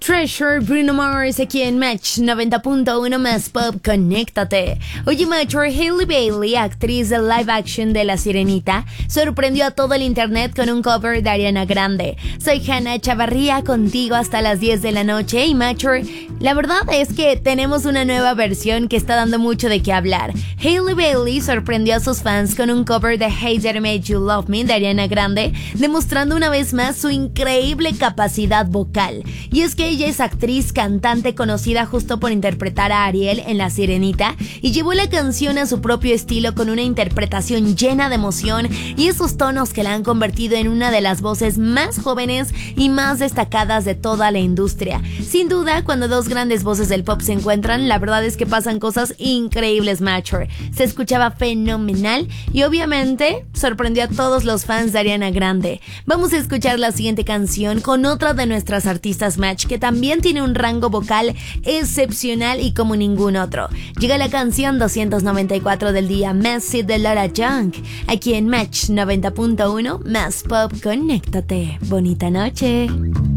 Treasure, Bruno Mars aquí en Match 90.1 más Pop, conéctate. Oye, Macho, Hailey Bailey, actriz de live action de La Sirenita, sorprendió a todo el internet con un cover de Ariana Grande. Soy Hannah Chavarría, contigo hasta las 10 de la noche. Y Macho, la verdad es que tenemos una nueva versión que está dando mucho de qué hablar. Hailey Bailey sorprendió a sus fans con un cover de Hey That Made You Love Me de Ariana Grande, demostrando una vez más su increíble capacidad vocal. Y es que ella es actriz, cantante conocida justo por interpretar a Ariel en La Sirenita, y llevó la canción a su propio estilo con una interpretación llena de emoción y esos tonos que la han convertido en una de las voces más jóvenes y más destacadas de toda la industria. Sin duda, cuando dos grandes voces del pop se encuentran, la verdad es que pasan cosas increíbles, Macho. Se escuchaba fenomenal y obviamente sorprendió a todos los fans de Ariana Grande. Vamos a escuchar la siguiente canción con otra de nuestras artistas Match que también tiene un rango vocal excepcional y como ningún otro. Llega la canción 294 del día, Messy de Laura Young, aquí en Match 90.1 más Pop, conéctate. Bonita noche.